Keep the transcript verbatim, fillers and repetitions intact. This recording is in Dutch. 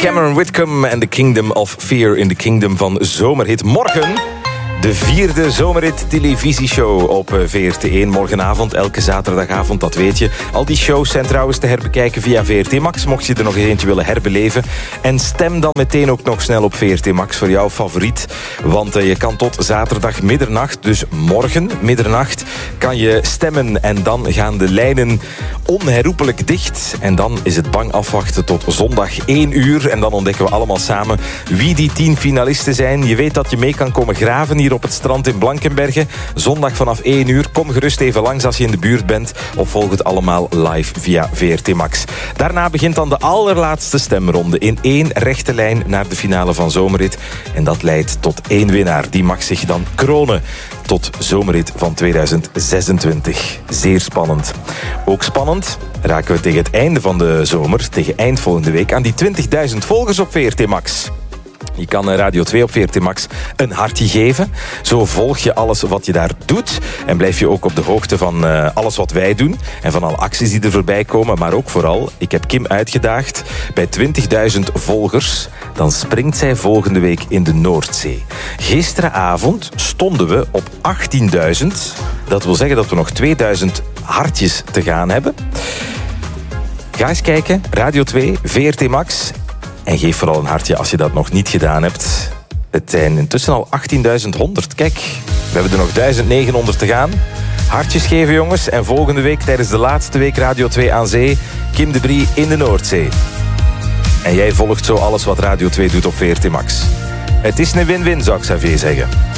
Cameron Whitcomb en The Kingdom of Fear in the Kingdom van Zomerhit. Morgen de vierde Zomerhit televisieshow op V R T één. Morgenavond, elke zaterdagavond, dat weet je. Al die shows zijn trouwens te herbekijken via V R T Max, mocht je er nog eens eentje willen herbeleven. En stem dan meteen ook nog snel op V R T Max voor jouw favoriet. Want uh, je kan tot zaterdag middernacht, dus morgen middernacht, kan je stemmen. En dan gaan de lijnen onherroepelijk dicht. En dan is het bang afwachten tot zondag één uur. En dan ontdekken we allemaal samen wie die tien finalisten zijn. Je weet dat je mee kan komen graven hier op het strand in Blankenberge. Zondag vanaf één uur. Kom gerust even langs als je in de buurt bent. Of volg het allemaal live via V R T Max. Daarna begint dan de allerlaatste stemronde in één rechte lijn naar de finale van Zomerhit. En dat leidt tot één winnaar. Die mag zich dan kronen tot Zomerhit van tweeduizend zesentwintig. Zeer spannend. Ook spannend raken we tegen het einde van de zomer, tegen eind volgende week, aan die twintigduizend volgers op V R T Max. Je kan Radio twee op V R T Max een hartje geven. Zo volg je alles wat je daar doet. En blijf je ook op de hoogte van uh, alles wat wij doen. En van alle acties die er voorbij komen. Maar ook vooral, ik heb Kim uitgedaagd. Bij twintigduizend volgers, dan springt zij volgende week in de Noordzee. Gisteravond stonden we op achttienduizend. Dat wil zeggen dat we nog tweeduizend hartjes te gaan hebben. Ga eens kijken. Radio twee, V R T Max. En geef vooral een hartje als je dat nog niet gedaan hebt. Het zijn intussen al achttienduizend honderd. Kijk, we hebben er nog duizend negenhonderd te gaan. Hartjes geven, jongens. En volgende week, tijdens de laatste week Radio twee aan zee, Kim de Brie in de Noordzee. En jij volgt zo alles wat Radio twee doet op V R T Max. Het is een win-win, zou ik Xavier zeggen.